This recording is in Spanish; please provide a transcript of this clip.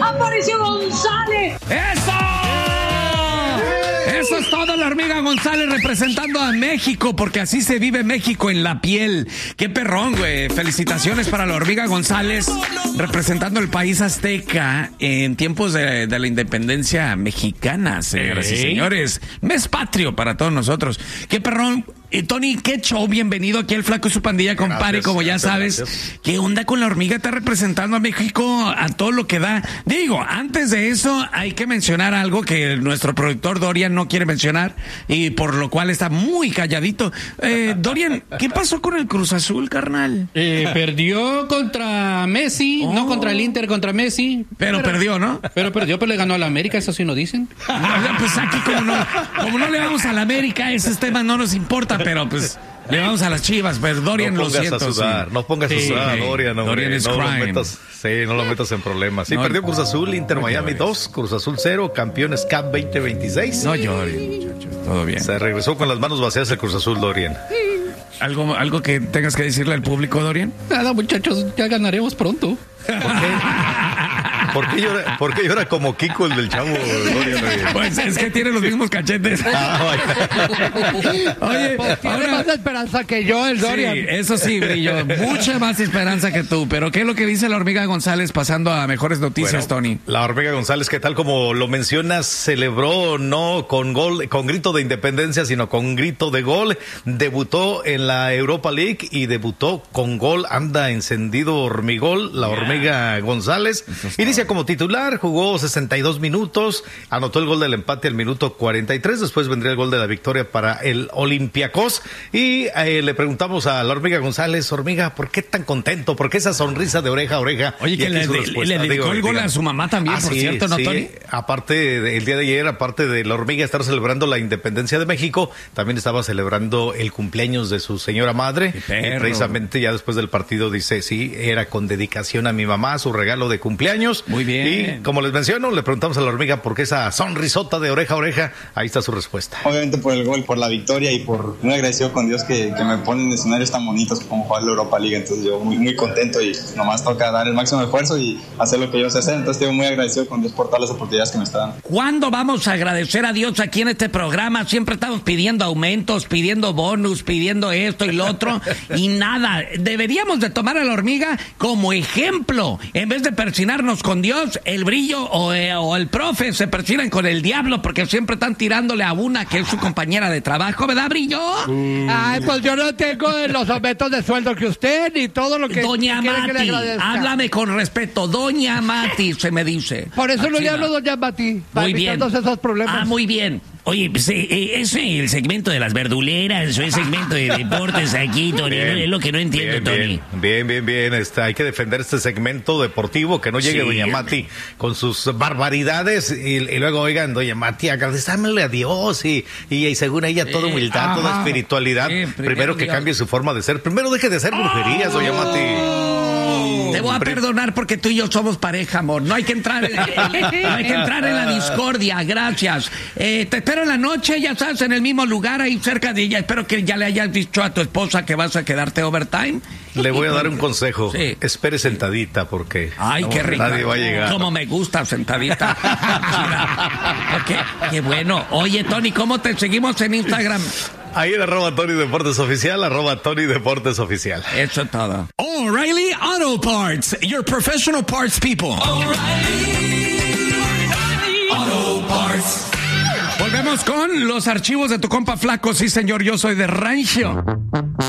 ¡Aparicio González! ¡Eso! Eso es todo, la hormiga González representando a México, porque así se vive México en la piel. ¡Qué perrón, güey! Felicitaciones para la hormiga González representando el país azteca en tiempos de la independencia mexicana, señoras y señores. Mes patrio para todos nosotros. ¡Qué perrón! Tony, qué show, bienvenido aquí al Flaco y su pandilla, compadre, como ya sabes. Gracias. ¿Qué onda con la hormiga? Está representando a México a todo lo que da. Digo, antes de eso hay que mencionar algo que nuestro productor Dorian no quiere mencionar y por lo cual está muy calladito. Dorian, ¿qué pasó con el Cruz Azul, carnal? Perdió contra Messi, no contra el Inter, contra Messi. Pero perdió, ¿no? Pero perdió, pero le ganó a la América, eso sí nos dicen. Pues aquí como no le vamos a la América, esos temas no nos importa. Pero pues le vamos a las Chivas, pero Dorian, no lo siento. No pongas a sudar, Dorian. Dorian es crime. No lo metas en problemas. Sí, perdió Cruz Azul, Inter Miami 2, Cruz Azul 0, campeones Cup 2026. No llores, muchacho, todo bien. Se regresó con las manos vacías el Cruz Azul, Dorian. ¿Algo que tengas que decirle al público, Dorian? Nada, muchachos, ya ganaremos pronto. ¿Por qué llora como Kiko, el del Chavo, Dorian? Pues es que tiene los mismos cachetes. Oye, tiene más esperanza que yo, el Dorian. Sí, eso sí, Brillo. Mucha más esperanza que tú. Pero ¿qué es lo que dice la hormiga González pasando a mejores noticias, Tony? La hormiga González, que tal como lo mencionas, celebró no con gol, con grito de independencia, sino con grito de gol. Debutó en la Europa League y debutó con gol. Anda encendido hormigol, la hormiga González. Inicia como titular, jugó 62 minutos, anotó el gol del empate al minuto 43, después vendría el gol de la victoria para el Olympiacos. Y le preguntamos a la hormiga González, hormiga, ¿por qué tan contento? ¿Por qué esa sonrisa de oreja a oreja? Oye, que le dedicó el gol a su mamá también, por cierto, ¿no, Tony? Aparte, el día de ayer, aparte de la hormiga estar celebrando la independencia de México, también estaba celebrando el cumpleaños de su señora madre. Y precisamente ya después del partido dice, sí, era con dedicación a mi mamá, su regalo de cumpleaños. Muy bien. Y como les menciono, le preguntamos a la hormiga por qué esa sonrisota de oreja a oreja. Ahí está su respuesta. Obviamente por el gol, por la victoria y por muy agradecido con Dios que me pone en escenarios tan bonitos como jugar la Europa League. Entonces yo muy contento y nomás toca dar el máximo esfuerzo y hacer lo que yo sé hacer. Entonces estoy muy agradecido con Dios por todas las oportunidades que me está dando. ¿Cuándo vamos a agradecer a Dios aquí en este programa? Siempre estamos pidiendo aumentos, pidiendo bonus, pidiendo esto y lo otro y nada. Deberíamos de tomar a la hormiga como ejemplo. En vez de persinarnos con Dios, el Brillo o el profe se persiguen con el diablo porque siempre están tirándole a una que es su compañera de trabajo, ¿verdad, Brillo? Ay, pues yo no tengo los aumentos de sueldo que usted ni todo lo que Doña Mati, háblame con respeto. Doña Mati, se me dice. Por eso no le hablo Doña Mati. Muy bien. Esos problemas. Ah, muy bien. Oye, pues es el segmento de las verduleras, o el segmento de deportes aquí, Tony. Bien, es lo que no entiendo, Tony. Bien. Hay que defender este segmento deportivo, que no llegue Doña Mati con sus barbaridades y luego, oigan, Doña Mati, agradecámosle a Dios y según ella toda humildad, toda espiritualidad. Primero que cambie su forma de ser. Primero deje de hacer brujerías, Doña Mati. Te voy a perdonar porque tú y yo somos pareja, amor. No hay que entrar en la discordia. Gracias. Te espero en la noche, ya sabes, en el mismo lugar, ahí cerca de ella. Espero que ya le hayas dicho a tu esposa que vas a quedarte overtime. Le voy a dar un consejo. Sí. Espere sentadita porque qué rico. Nadie va a llegar. Como me gusta sentadita. Qué bueno. Oye, Tony, ¿cómo te seguimos en Instagram? Ahí en @TonyDeportesOficial, @TonyDeportesOficial. Eso es todo. O'Reilly Auto Parts, your professional parts people. O'Reilly Auto Parts. Volvemos con los archivos de tu compa Flaco. Sí, señor, yo soy de rancho.